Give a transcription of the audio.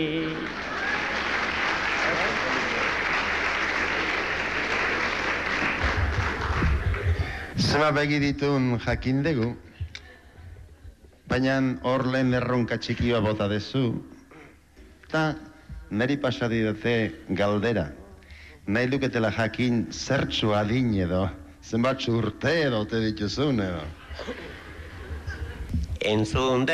Zema begi ditun jakin dugu, baina hor lehen erronka txikioa bota dezu, eta neri pasadidate galdera. Nahi duketela jakin zertxu adin edo, zenbatxu urte edo te dituzun edo. Entzun